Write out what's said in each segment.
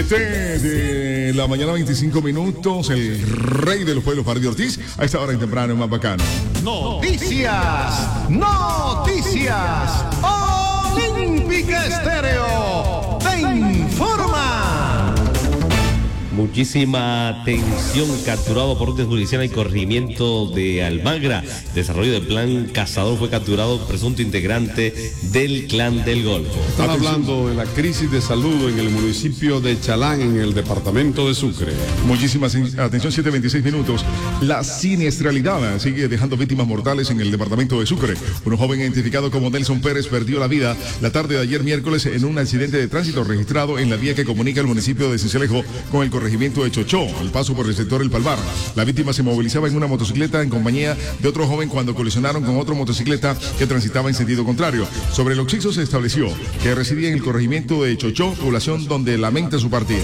De la mañana, 25 minutos, el rey de los pueblos, Freddy Ortiz, a esta hora en temprano, más bacano. Noticias, noticias, Olímpica Estéreo, te informa. Muchísima atención, capturado por orden judicial el corregimiento de Almagra. Desarrollo del plan Cazador, fue capturado presunto integrante del Clan del Golfo. Están hablando de la crisis de salud en el municipio de Chalán, en el departamento de Sucre. Muchísima atención, 7:26 minutos. La siniestralidad sigue dejando víctimas mortales en el departamento de Sucre. Un joven identificado como Nelson Pérez perdió la vida la tarde de ayer miércoles en un accidente de tránsito registrado en la vía que comunica el municipio de Sincelejo con el corregimiento de Chochó, al paso por el sector El Palmar. La víctima se movilizaba en una motocicleta en compañía de otro joven cuando colisionaron con otra motocicleta que transitaba en sentido contrario. Sobre el occiso se estableció que residía en el corregimiento de Chochó, población donde lamenta su partida.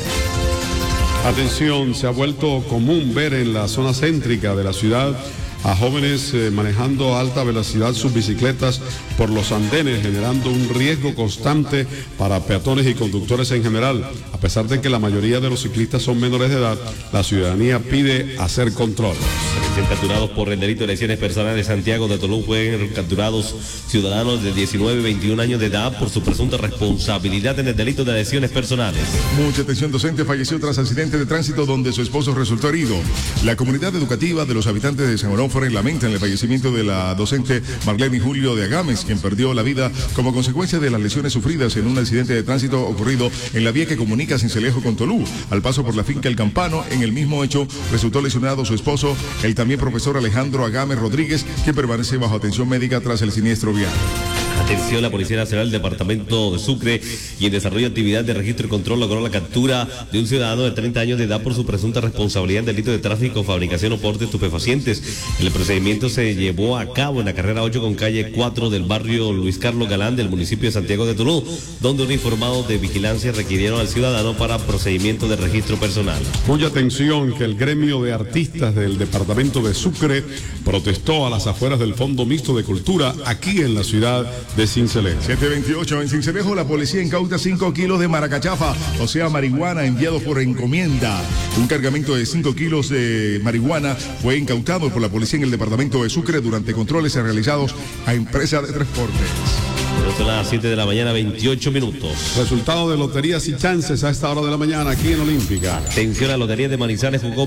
Atención, se ha vuelto común ver en la zona céntrica de la ciudad a jóvenes manejando a alta velocidad sus bicicletas por los andenes, generando un riesgo constante para peatones y conductores en general. A pesar de que la mayoría de los ciclistas son menores de edad, la ciudadanía pide hacer control. Capturados por el delito de lesiones personales, Santiago de Tolú, fueron capturados ciudadanos de 19 y 21 años de edad por su presunta responsabilidad en el delito de lesiones personales. Mucha atención, docente falleció tras accidente de tránsito donde su esposo resultó herido. La comunidad educativa de los habitantes de San Onofre lamenta el fallecimiento de la docente Marlene Julio de Agames, quien perdió la vida como consecuencia de las lesiones sufridas en un accidente de tránsito ocurrido en la vía que comunica Sincelejo con Tolú. Al paso por la finca El Campano, en el mismo hecho resultó lesionado su esposo, el también profesor Alejandro Agames Rodríguez, que permanece bajo atención médica tras el siniestro vial. Atención, la Policía Nacional del Departamento de Sucre y en desarrollo de actividad de registro y control logró la captura de un ciudadano de 30 años de edad por su presunta responsabilidad en delito de tráfico, fabricación o porte de estupefacientes. El procedimiento se llevó a cabo en la carrera 8 con calle 4 del barrio Luis Carlos Galán del municipio de Santiago de Tolú, donde uniformados de vigilancia requirieron al ciudadano para procedimiento de registro personal. Mucha atención, que el gremio de artistas del departamento de Sucre protestó a las afueras del Fondo Mixto de Cultura aquí en la ciudad de Sincelejo. 7:28 en Sincelejo, la policía incauta 5 kilos de maracachafa, o sea, marihuana, enviado por encomienda. Un cargamento de 5 kilos de marihuana fue incautado por la policía en el departamento de Sucre durante controles realizados a empresas de transportes. Son las 7 de la mañana, 28 minutos. Resultado de loterías y chances a esta hora de la mañana aquí en Olímpica. Atención, la Lotería de Manizales jugó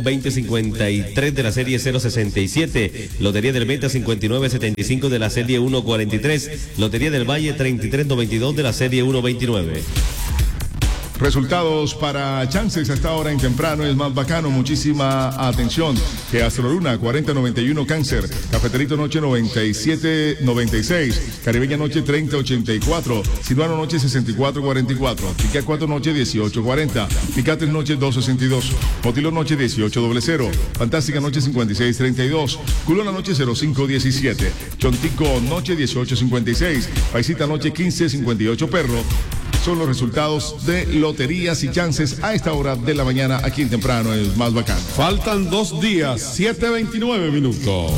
2053 de la serie 067. Lotería del Meta 5975 de la serie 143. Lotería del Valle 3392 de la serie 129. Resultados para chances hasta ahora en temprano, es más bacano, muchísima atención. Que Astroluna 4091 Cáncer, Cafeterito Noche 9796, Caribeña Noche 3084, Sinuano Noche 6444, Pica 4 Noche 1840, Pica 3 Noche 262, Motilo Noche 1800, Fantástica Noche 5632, Culona Noche 0517, Chontico Noche 1856, Paisita Noche 1558 Perro. Son los resultados de loterías y chances a esta hora de la mañana aquí en temprano, es más bacano. Faltan 2 días, 7:29 minutos.